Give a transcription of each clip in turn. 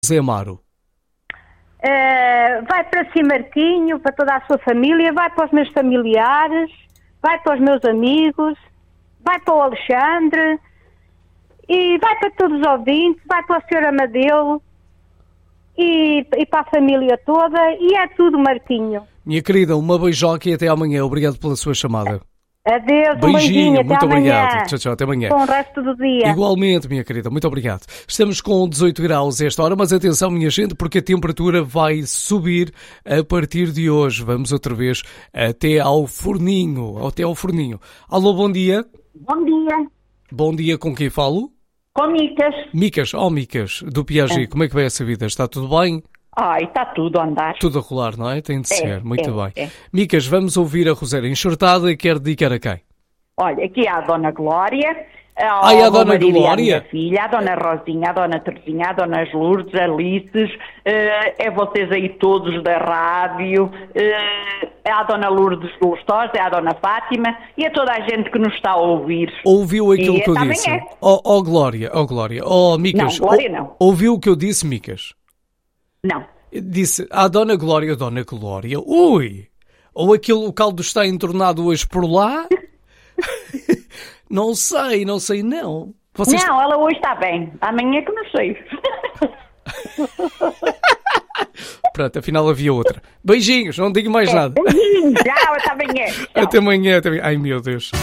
Zé Amaro. Vai para si, Marquinho, para toda a sua família, vai para os meus familiares, vai para os meus amigos, vai para o Alexandre e vai para todos os ouvintes, vai para o Sr. Amadeu e para a família toda, e é tudo, Marquinho. Minha querida, uma beijoca e até amanhã. Obrigado pela sua chamada. Adeus, um beijinho, até muito amanhã. obrigado. Tchau, tchau, até amanhã. Com o resto do dia. Igualmente, minha querida, muito obrigado. Estamos com 18 graus esta hora, mas atenção, minha gente, porque a temperatura vai subir a partir de hoje. Vamos outra vez até ao forninho. Alô, bom dia. Bom dia. Bom dia, com quem falo? Com Micas. Micas, do Piaget. Como é que vai essa vida? Está tudo bem? Ai, está tudo a andar. Tudo a rolar, não é? Tem de ser, muito bem. Micas, vamos ouvir a Rosélia Enxertada e quer dedicar a quem? Olha, aqui há a Dona Glória, a Dona Glória? A minha filha, a Dona Rosinha, a Dona Terezinha, a Dona Lourdes, a Alices, é vocês aí todos da rádio, é a Dona Lourdes Gostosa, é a Dona Fátima e a toda a gente que nos está a ouvir. Ouviu aquilo que eu disse? Glória. Micas. Não, Glória não. Ouviu o que eu disse, Micas? Não. Disse a Dona Glória, ui! Ou aquele local está entornado hoje por lá? Não sei, não. Vocês... Não, ela hoje está bem. Amanhã é que não sei. Pronto, afinal havia outra. Beijinhos, não digo mais nada. Beijinhos, tchau, até amanhã. Até amanhã. Ai, meu Deus.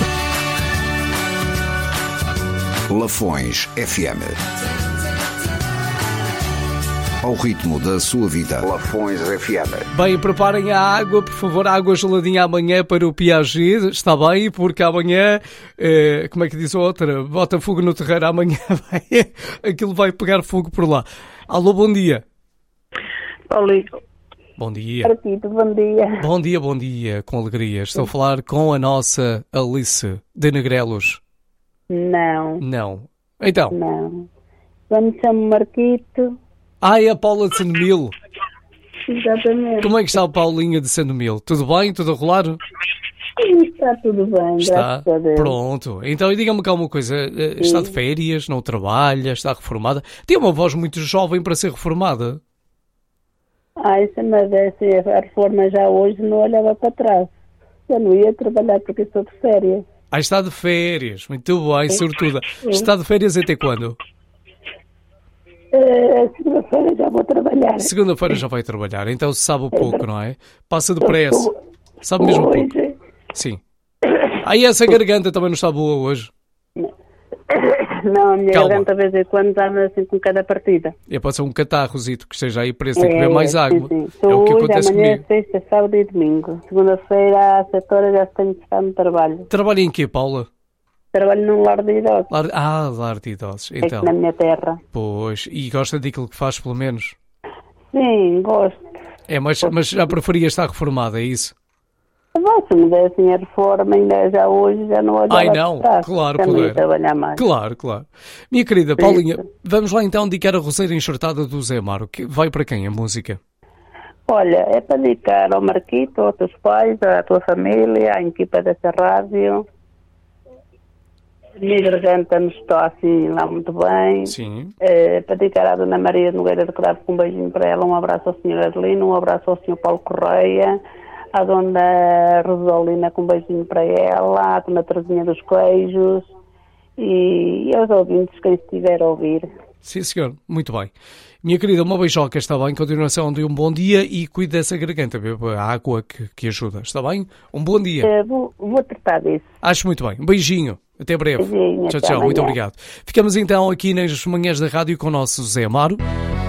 Lafões FM. Ao ritmo da sua vida. Lafões FM. Bem, preparem a água, por favor, água geladinha amanhã para o Piaget, está bem? Porque amanhã, como é que diz a outra? Bota fogo no terreiro, amanhã aquilo vai pegar fogo por lá. Alô, bom dia. Bom dia. Partido, bom dia. Bom dia, com alegria. Estou a falar com a nossa Alice de Negrelos. Não. Então? Não. Eu me chamo Marquito. É a Paula de Sandomil. Exatamente. Como é que está a Paulinha de Sandomil? Tudo bem? Tudo a rolar? Está tudo bem, está. Graças a Deus. Pronto. Então, diga-me cá uma coisa. Está de férias? Não trabalha? Está reformada? Tem uma voz muito jovem para ser reformada. Se me desse a reforma já hoje, não olhava para trás. Eu não ia trabalhar porque estou de férias. Está de férias. Muito bem, sortuda. Está de férias até quando? Segunda-feira já vou trabalhar. Segunda-feira já vai trabalhar, então se sabe o pouco, não é? Passa depressa. Sabe mesmo pouco. Sim. Essa garganta também não está boa hoje. Não, a minha garganta, de vez em quando, está assim com cada partida. Pode ser um catarrozito que esteja aí, parece que tem que beber mais água. Sim. É o que acontece amanhã, comigo. Sexta, sábado e domingo. Segunda-feira, às 7 horas, já tenho que estar no trabalho. Trabalha em quê, Paula? Trabalho num lar de idosos. Lar de idosos. Então. Aqui na minha terra. Pois, e gosta daquilo que faz, pelo menos? Sim, gosto. Mas já preferia estar reformada, é isso? Se me dessem a reforma, ainda já hoje, já não olhava não, para trás, claro, já não ia poder. trabalhar mais. Claro. Minha querida Paulinha, vamos lá então dedicar a Roseira Enxertada do Zé Amaro. Vai para quem a música? Olha, é para dedicar ao Marquito, aos teus pais, à tua família, à equipa dessa rádio. A minha garganta não está assim lá muito bem. Sim. Para dedicar à Dona Maria Nogueira de Cravo, com um beijinho para ela, um abraço ao Sr. Adelino, um abraço ao Sr. Paulo Correia, à Dona Rosolina, com um beijinho para ela, à Dona Terezinha dos Queijos e aos ouvintes, quem estiver a ouvir. Sim, senhor. Muito bem. Minha querida, uma beijoca, está bem? Continuação de um bom dia e cuide dessa garganta, beba a água que ajuda, está bem? Um bom dia. Vou tratar disso. Acho muito bem. Um beijinho. Até breve. Beijinho, Tchau. Muito obrigado. Ficamos então aqui nas manhãs da rádio com o nosso Zé Amaro.